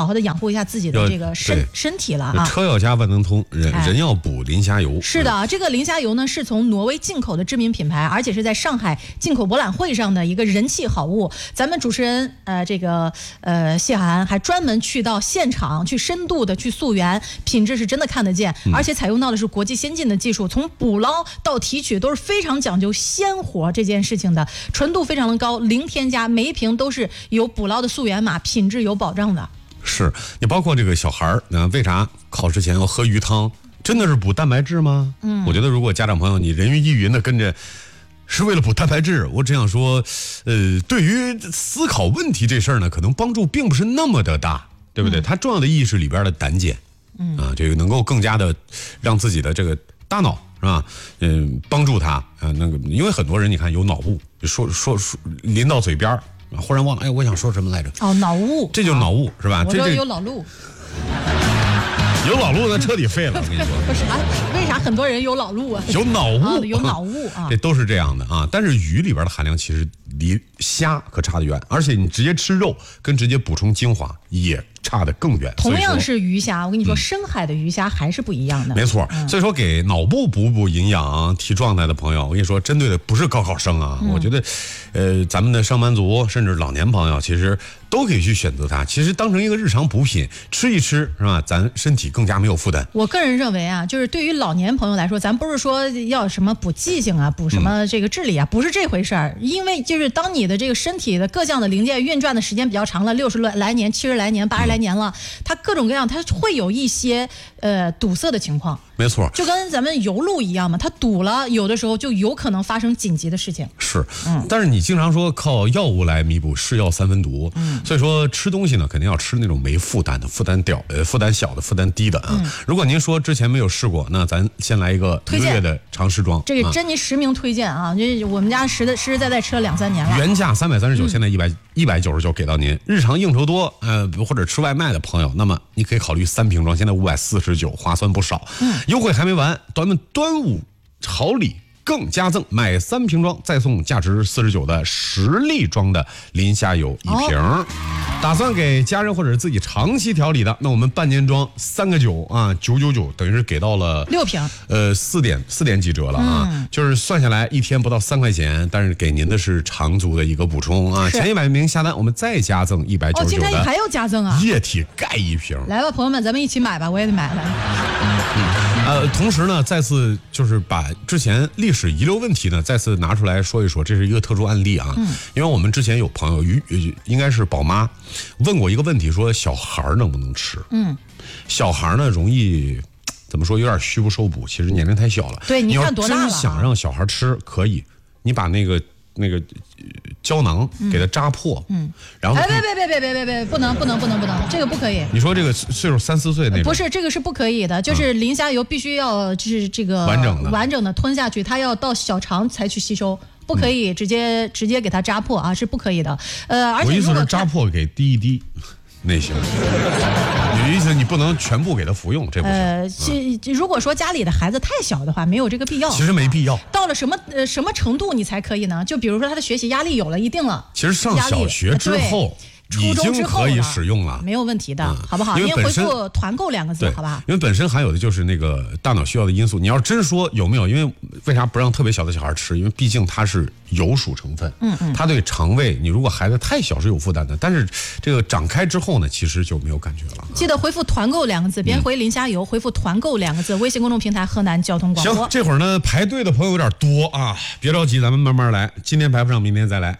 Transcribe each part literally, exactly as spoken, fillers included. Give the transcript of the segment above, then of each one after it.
好好的养护一下自己的这个身身体了啊。 车要加万能通，人、哎、人要补磷虾油。 是的，这个磷虾油呢是从挪威进口的知名品牌，而且是在上海进口博览会上的一个人气好物。咱们主持人呃这个呃谢涵还专门去到现场去深度的去溯源，品质是真的看得见，而且采用到的是国际先进的技术，从捕捞到提取都是非常讲究鲜活这件事情的，纯度非常的高，零添加，每一瓶都是有捕捞的溯源码，品质有保障的。 是你包括这个小孩儿，那为啥考试前要喝鱼汤？真的是补蛋白质吗？嗯，我觉得如果家长朋友你人云亦云的跟着，是为了补蛋白质，我只想说，呃，对于思考问题这事儿呢，可能帮助并不是那么的大，对不对？嗯、它重要的意义是里边的胆碱，嗯啊，这个能够更加的让自己的这个大脑是吧？嗯，帮助他啊，那个因为很多人你看有脑雾，说说说临到嘴边忽然忘了，哎，我想说什么来着？ 哦，脑雾， 这就是脑雾、啊、是吧？ 我说有老路。 有老路那彻底废了，我跟你说。 不是啊，为啥很多人有老路啊？ 有脑雾、啊， 有脑雾啊， 这都是这样的啊。但是鱼里边的含量其实离虾可差得远，而且你直接吃肉跟直接补充精华也差得更远。 同样是鱼虾，我跟你说，嗯、深海的鱼虾还是不一样的。 没错，嗯、所以说给脑部补补营养、提状态的朋友，我跟你说，针对的不是高考生啊，嗯、我觉得，呃，咱们的上班族甚至老年朋友，其实都可以去选择它。其实当成一个日常补品吃一吃，是吧？咱身体更加没有负担。 我个人认为啊，就是对于老年朋友来说，咱不是说要什么补记性啊，补什么这个智力啊，嗯、不是这回事儿。因为就是当你的这个身体的各项的零件运转的时间比较长了，六十来年、七十来年、八十来年了，嗯、它各种各样，它会有一些呃堵塞的情况。 没错， 就跟咱们油路一样嘛，它堵了，有的时候就有可能发生紧急的事情。 是，嗯，但是你经常说靠药物来弥补，是药三分毒，嗯，所以说吃东西呢，肯定要吃那种没负担的，负担屌呃负担小的，负担低的啊。嗯、如果您说之前没有试过，那咱先来一个一个月的常试装， 这个珍妮实名推荐啊，这我们家实的实实在在吃了两三年了。 原价三百三十九，现在一百一百九十九给到您。日常应酬多，呃或者吃外卖的朋友，那么你可以考虑三瓶装，现在五百四十九，划算不少。嗯。优惠还没完，咱们端午好礼更加赠，买三瓶装再送价值四十九的十粒装的磷虾油一瓶。哦、打算给家人或者是自己长期调理的，那我们半年装三个九啊，九九九等于是给到了六瓶， 呃四点四点几折了啊，嗯、就是算下来一天不到三块钱，但是给您的是长足的一个补充啊。前一百名下单，我们再加赠一百九十九的，哦，今天还要加赠啊， 液体钙一瓶。 来吧，朋友们，咱们一起买吧，我也得买来。 嗯呃，同时呢，再次就是把之前历史遗留问题呢，再次拿出来说一说，这是一个特殊案例啊。嗯，因为我们之前有朋友，应该是宝妈，问过一个问题，说小孩能不能吃？嗯，小孩呢容易怎么说，有点虚不受补，其实年龄太小了。 对，你看多大了？ 你要真想让小孩吃，可以，你把那个。那个胶囊给它扎破，嗯，然后哎，别别别别别别别，不能不能不能不能，这个不可以。 你说这个岁数三四岁那种， 不是这个是不可以的，就是磷虾油必须要就是这个完整的完整的吞下去，它要到小肠才去吸收，不可以直接、嗯、直接给它扎破啊，是不可以的。呃，而且我意思是扎破给滴一滴。那行，你的意思你不能全部给他服用，这不行。 呃，嗯、如果说家里的孩子太小的话，没有这个必要。 其实没必要。 到了什么呃什么程度你才可以呢？就比如说他的学习压力有了一定了， 其实上小学之后。已经可以使用了， 没有问题的，嗯、好不好？ 因为回复团购两个字，好吧？ 因为本身含有的就是那个大脑需要的因素。你要真说有没有？因为为啥不让特别小的小孩吃？因为毕竟它是油属成分，嗯嗯，它对肠胃，你如果孩子太小是有负担的。但是这个长开之后呢，其实就没有感觉了。 记得回复团购两个字，别回磷虾油，嗯、回复团购两个字。微信公众平台河南交通广播。 行，这会儿呢排队的朋友有点多啊，别着急，咱们慢慢来。今天排不上，明天再来。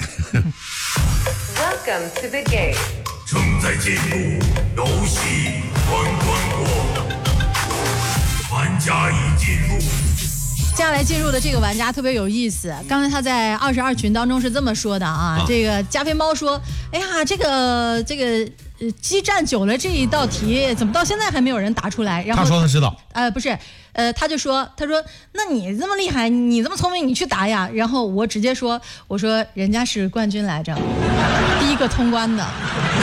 Welcome to the game。正在进入游戏关关过，玩家已进入。 接下来进入的这个玩家特别有意思，刚才他在二十二群当中是这么说的啊，啊这个加菲猫说，哎呀，这个这个呃激战久了这一道题怎么到现在还没有人答出来？然后他说他知道， 呃不是，呃他就说，他说那你这么厉害，你这么聪明，你去答呀。然后我直接说，我说人家是冠军来着，第一个通关的。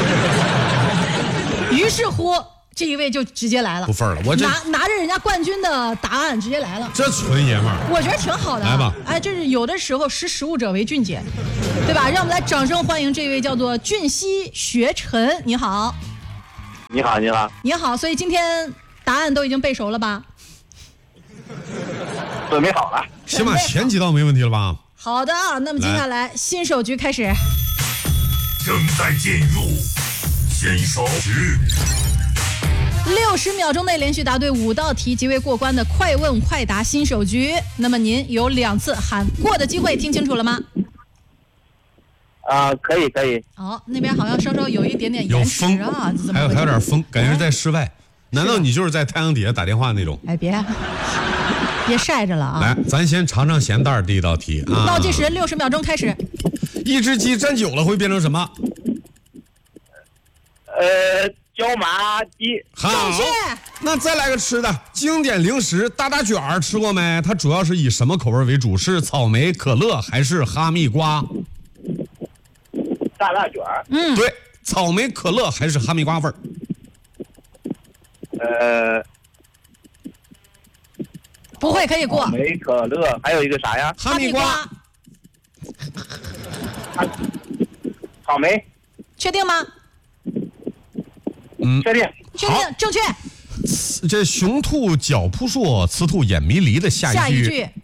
于是乎。这一位就直接来了， 不忿了，我这拿拿着人家冠军的答案直接来了， 这纯爷们儿， 我觉得挺好的。 来吧， 哎，这是有的时候识时务者为俊杰，对吧？让我们来掌声欢迎这位叫做俊熙学臣，你好。 你好，你好， 你好，所以今天答案都已经背熟了吧？ 准备好了。 起码前几道没问题了吧？ 好的，那么接下来新手局开始。 正在进入新手局。 六十秒钟内连续答对五道题即为过关的快问快答新手局。那么您有两次喊过的机会，听清楚了吗？ 啊、呃，可以可以。 哦，那边好像稍稍有一点点有延迟风啊，怎么还有回事还有点风，感觉是在室外。难道你就是在太阳底下打电话那种？ 哎，别别晒着了啊！ 来，咱先尝尝咸淡第一道题啊。 倒计时六十秒钟开始。 一只鸡站久了会变成什么？ 呃，椒麻鸡。 好， 正确。 那再来个吃的，经典零食大大卷儿吃过没？它主要是以什么口味为主？是草莓、可乐还是哈密瓜？ 大大卷儿。 嗯， 对，草莓、可乐还是哈密瓜味儿？ 呃， 不会可以过草。莓可乐，还有一个啥呀？ 哈密瓜。 草莓。 确定吗？ 嗯， 确定。 确定，正确。 这雄兔脚扑朔，雌兔眼迷离的下一句。 下一句。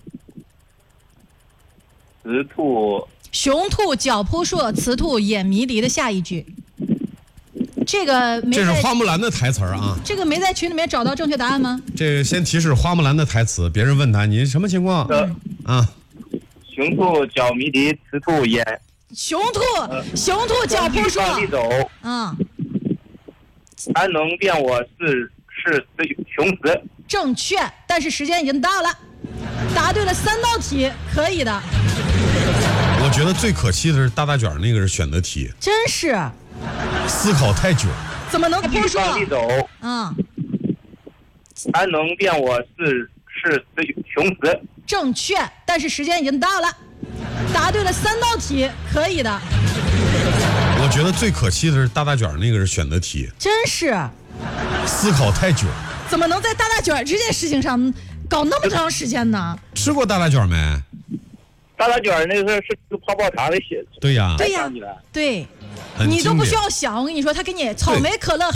雌兔。 雄兔脚扑朔，雌兔眼迷离的下一句。这个没这是在花木兰的台词儿啊。 这个没在群里面找到正确答案吗？ 这先提示花木兰的台词，别人问他你什么情况呃啊？ 雄兔脚迷离，雌兔眼。 雄兔，雄兔脚扑朔。 往里走。 嗯， 安能辨我是是雄雌？ 正确，但是时间已经到了，答对了三道题，可以的。 我觉得最可惜的是大大卷那个是选择题， 真是思考太久。 怎么能扑朔？ 往里走。 嗯， 安能辨我是是雄雌？ 正确，但是时间已经到了，答对了三道题，可以的。 我觉得最可惜的是大大卷那个是选择题， 真是思考太久。 怎么能在大大卷这件事情上搞那么长时间呢？ 吃过大大卷没？ 大大卷那个是是泡泡茶的写。 对呀， 对呀，对， 很你都不需经典要想，我跟你说，他给你草莓可乐。